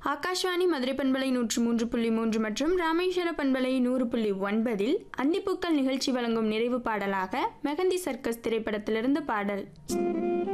ஆகாஷ்வாணி மதுரை பண்பலை 103.3 மற்றும் ராமேஸ்வர பண்பலை 100.9 அந்திப்பூக்கள் நிகழ்ச்சி வழங்கும் நிறைவு பாடலாக மெகந்தி சர்க்கஸ் திரைப்படத்திலிருந்து பாடல்.